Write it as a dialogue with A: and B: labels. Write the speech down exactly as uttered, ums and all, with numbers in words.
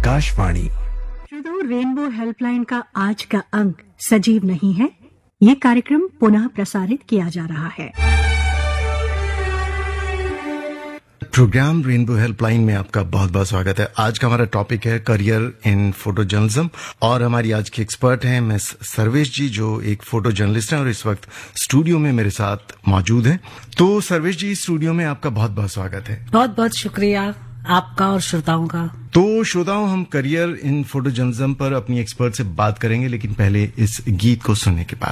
A: आकाशवाणी।
B: श्रोताओं, rainbow helpline का आज का अंक सजीव नहीं है। ये कार्यक्रम पुनः प्रसारित किया जा रहा है।
A: प्रोग्राम रेनबो हेल्पलाइन में आपका बहुत बहुत स्वागत है। आज का हमारा टॉपिक है करियर इन फोटो जर्नलिज्म और हमारी आज की एक्सपर्ट हैं मिस सर्वेश जी, जो एक फोटो जर्नलिस्ट हैं और इस वक्त स्टूडियो में मेरे साथ मौजूद हैं। तो सर्वेश जी, स्टूडियो में आपका बहुत बहुत स्वागत है।
C: बहुत बहुत शुक्रिया आपका और श्रोताओं का।
A: तो श्रोताओं, हम करियर इन फोटो जर्नलिज्म पर अपनी एक्सपर्ट से बात करेंगे, लेकिन पहले इस गीत को सुनने के बाद।